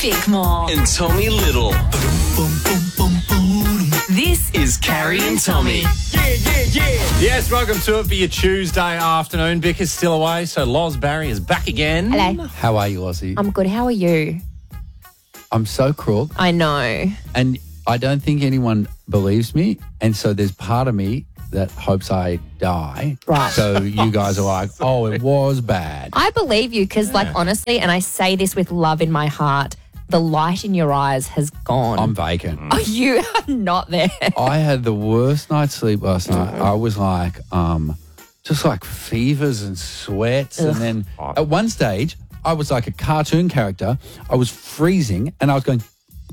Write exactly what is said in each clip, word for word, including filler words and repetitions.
Bickmore. And Tommy Little. This is Carrie and Tommy. Yeah, yeah, yeah. Yes, welcome to it for your Tuesday afternoon. Vic is still away, so Loz Barry is back again. Hello. How are you, Lozzie? I'm good. How are you? I'm so crook, I know. and I don't think anyone believes me, and so there's part of me that hopes I die. Right. So you guys are like, oh, it was bad. I believe you because, like, honestly, and I say this with love in my heart, the light in your eyes has gone. I'm vacant. Oh, you are not there. I had the worst night's sleep last night. I was like, um, just like fevers and sweats. And then at one stage, I was like a cartoon character. I was freezing and I was going,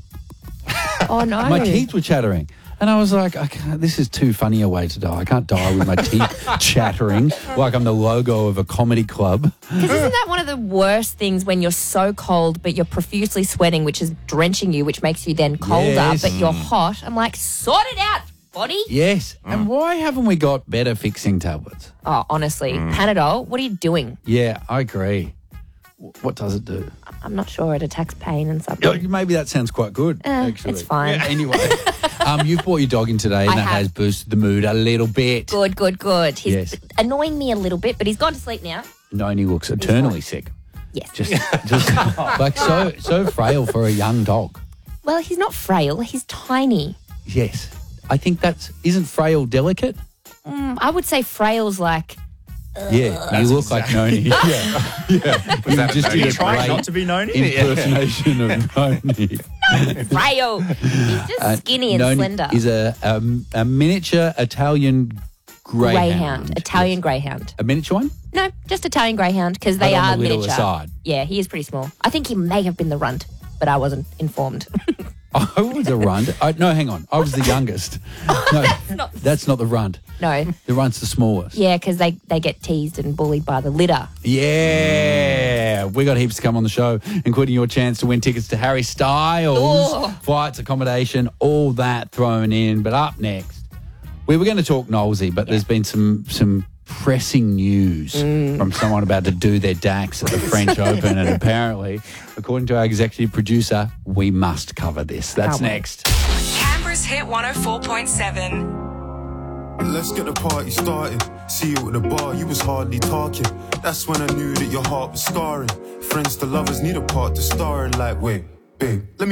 Oh, no. my teeth were chattering. And I was like, I can't, this is too funny a way to die. I can't die with my teeth chattering like I'm the logo of a comedy club. Because isn't that one of the worst things when you're so cold but you're profusely sweating, which is drenching you, which makes you then colder, Yes. but you're hot? I'm like, sort it out, body. Yes. And why haven't we got better fixing tablets? Oh, honestly, Panadol, what are you doing? Yeah, I agree. W- What does it do? I'm not sure. It attacks pain and Oh, something. maybe that sounds quite good, Eh, actually. it's fine. Yeah, anyway, um, you've brought your dog in today and I that have. has boosted the mood a little bit. Good, good, good. He's Yes. annoying me a little bit, but he's gone to sleep now. No, and he looks eternally sick. Yes. Just, just like so, so frail for a young dog. Well, he's not frail. He's tiny. Yes. I think that's, isn't frail delicate? Mm, I would say frail's like, Yeah, you look like Noni. yeah, yeah. You that just Noni? did a Trying great not to be Noni? impersonation of Noni. frail. He's just Uh, skinny and Noni slender. is a, um, a miniature Italian greyhound. Greyhound. Italian Yes. greyhound. A miniature one? No, just Italian greyhound because they But on are the littler miniature. side. Yeah, he is pretty small. I think he may have been the runt, but I wasn't informed. I was a runt. I, no, hang on. I was the youngest. No, that's not- not, the runt. No. The runt's the smallest. Yeah, because they, they get teased and bullied by the litter. Yeah. We got heaps to come on the show, including your chance to win tickets to Harry Styles, Oh. flights, accommodation, all that thrown in. But up next, we were going to talk Knowlesy, but there's been some some pressing news from someone about to do their dax at the French Open, and apparently, according to our executive producer, we must cover this. That's Can't wait. next. Canberra's Hit one oh four point seven. Let's get the party started. See you at the bar, you was hardly talking. That's when I knew that your heart was scarring. Friends to lovers need a part to star in. Like, wait, babe, let me